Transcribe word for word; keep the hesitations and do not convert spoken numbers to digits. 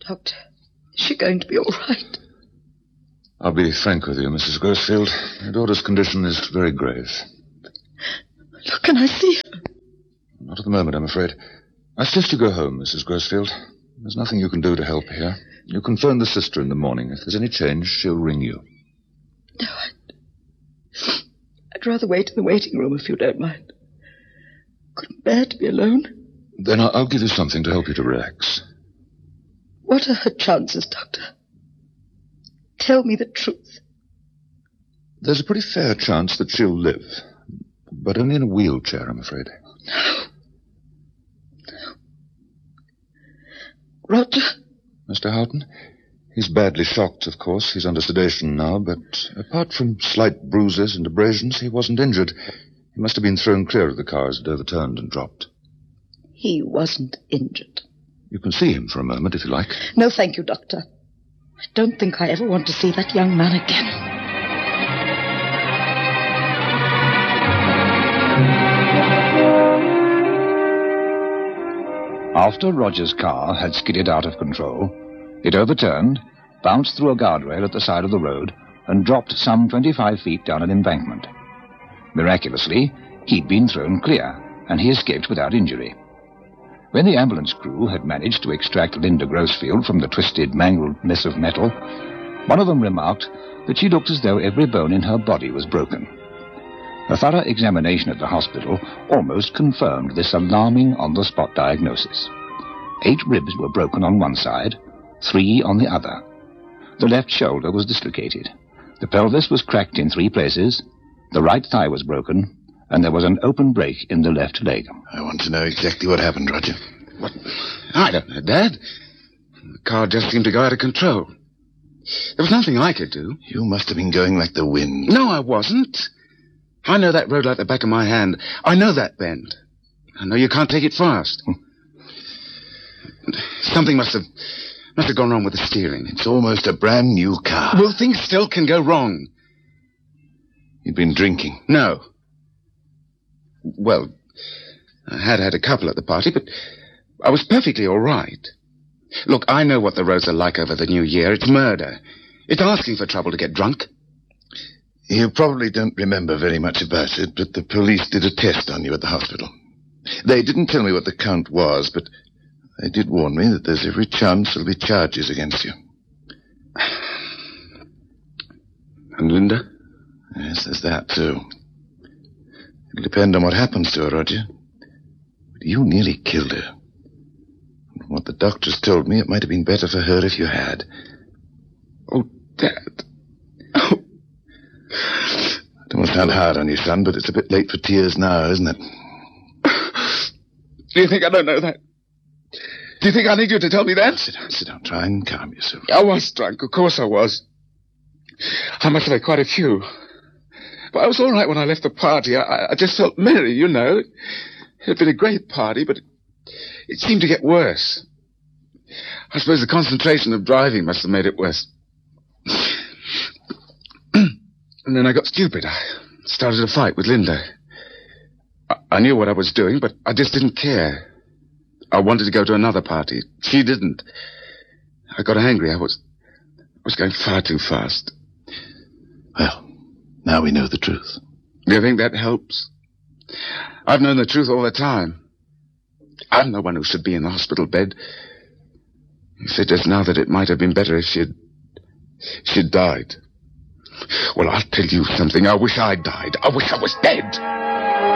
Doctor, is she going to be all right? I'll be frank with you, Missus Grossfield. Your daughter's condition is very grave. Look, can I see her? Not at the moment, I'm afraid. I suggest you go home, Missus Grossfield. There's nothing you can do to help here. You can phone the sister in the morning. If there's any change, she'll ring you. No, I'd... I'd rather wait in the waiting room if you don't mind. Couldn't bear to be alone. Then I'll, I'll give you something to help you to relax. What are her chances, Doctor? Tell me the truth. There's a pretty fair chance that she'll live, but only in a wheelchair, I'm afraid. No. No. Roger? Mister Houghton? He's badly shocked, of course. He's under sedation now, but apart from slight bruises and abrasions, he wasn't injured. He must have been thrown clear of the car as it overturned and dropped. He wasn't injured. You can see him for a moment, if you like. No, thank you, Doctor. I don't think I ever want to see that young man again. After Roger's car had skidded out of control, it overturned, bounced through a guardrail at the side of the road, and dropped some twenty-five feet down an embankment. Miraculously, he'd been thrown clear, and he escaped without injury. When the ambulance crew had managed to extract Linda Grossfield from the twisted, mangled mess of metal, one of them remarked that she looked as though every bone in her body was broken. A thorough examination at the hospital almost confirmed this alarming on-the-spot diagnosis. Eight ribs were broken on one side, three on the other. The left shoulder was dislocated. The pelvis was cracked in three places, the right thigh was broken, and there was an open break in the left leg. I want to know exactly what happened, Roger. What? I don't know, Dad. The car just seemed to go out of control. There was nothing I could do. You must have been going like the wind. No, I wasn't. I know that road like the back of my hand. I know that bend. I know you can't take it fast. Something must have must have gone wrong with the steering. It's almost a brand new car. Well, things still can go wrong. You'd been drinking? No. Well, I had had a couple at the party, but I was perfectly all right. Look, I know what the roads are like over the new year. It's murder. It's asking for trouble to get drunk. You probably don't remember very much about it, but the police did a test on you at the hospital. They didn't tell me what the count was, but they did warn me that there's every chance there'll be charges against you. And Linda? Yes, there's that, too. It'll depend on what happens to her, Roger. But you nearly killed her. From what the doctors told me, it might have been better for her if you had. Oh, Dad. Oh. I don't want to sound hard on you, son, but it's a bit late for tears now, isn't it? Do you think I don't know that? Do you think I need you to tell me that? Sit down, sit down. Try and calm yourself. I was drunk. Of course I was. I must have had quite a few. But I was all right when I left the party. I, I just felt merry, you know. It had been a great party, but it, it seemed to get worse. I suppose the concentration of driving must have made it worse. And then I got stupid. I started a fight with Linda. I, I knew what I was doing, but I just didn't care. I wanted to go to another party. She didn't. I got angry. I was, I was going far too fast. Well, now we know the truth. Do you think that helps? I've known the truth all the time. I'm the one who should be in the hospital bed. You said just now that it might have been better if she'd... she'd died. Well, I'll tell you something. I wish I'd died. I wish I was dead.